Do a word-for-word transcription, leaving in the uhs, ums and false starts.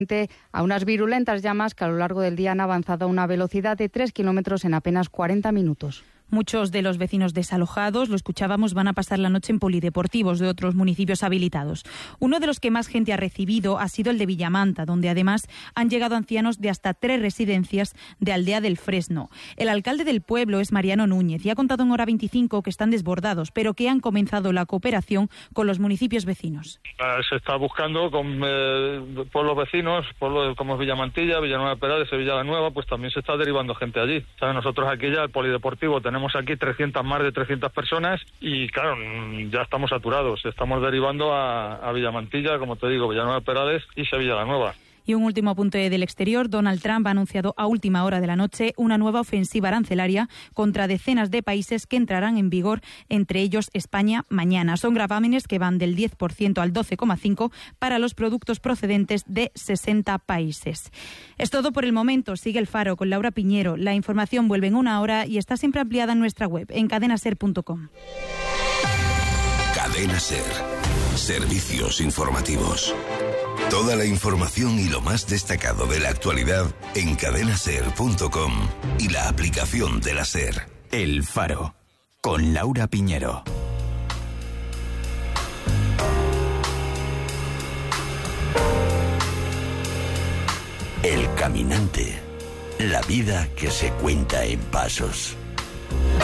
a unas virulentas llamas que a lo largo del día han avanzado a una velocidad de tres kilómetros en apenas cuarenta minutos. Muchos de los vecinos desalojados, lo escuchábamos, van a pasar la noche en polideportivos de otros municipios habilitados. Uno de los que más gente ha recibido ha sido el de Villamanta, donde además han llegado ancianos de hasta tres residencias de Aldea del Fresno. El alcalde del pueblo es Mariano Núñez y ha contado en Hora veinticinco que están desbordados, pero que han comenzado la cooperación con los municipios vecinos. Se está buscando con eh, pueblos vecinos, pueblos como Villamantilla, Villanueva de Perales, Sevilla la Nueva, pues también se está derivando gente allí. ¿Sabes? Nosotros aquí ya el polideportivo tenemos Tenemos aquí trescientas, más de trescientas personas y claro, ya estamos saturados. Estamos derivando a, a Villamantilla, como te digo, Villanueva de Perales y Sevilla la Nueva. Y un último apunte del exterior. Donald Trump ha anunciado a última hora de la noche una nueva ofensiva arancelaria contra decenas de países que entrarán en vigor, entre ellos España, mañana. Son gravámenes que van del diez por ciento al doce coma cinco por ciento para los productos procedentes de sesenta países. Es todo por el momento. Sigue El Faro con Laura Piñero. La información vuelve en una hora y está siempre ampliada en nuestra web, en cadena ser punto com. Cadena Ser. Servicios informativos. Toda la información y lo más destacado de la actualidad en cadena ser punto com y la aplicación de la SER. El Faro, con Laura Piñero. El caminante. La vida que se cuenta en pasos.